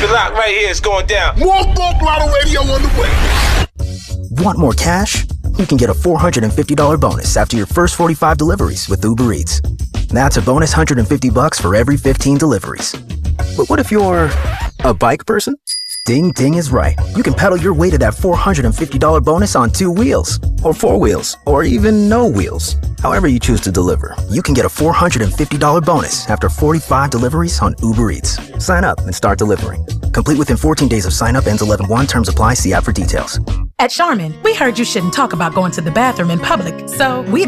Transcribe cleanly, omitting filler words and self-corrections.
locked right here. It's going down. More Folk Lotto Radio on the way. Want more cash? You can get a $450 bonus after your first 45 deliveries with Uber Eats. That's a bonus $150 for every 15 deliveries. But what if you're a bike person? Ding Ding is right. You can pedal your way to that $450 bonus on 2 wheels, or 4 wheels, or even no wheels. However you choose to deliver, you can get a $450 bonus after 45 deliveries on Uber Eats. Sign up and start delivering. Complete within 14 days of sign up. Ends 11/1. Terms apply. See app for details. At Charmin, we heard you shouldn't talk about going to the bathroom in public, so we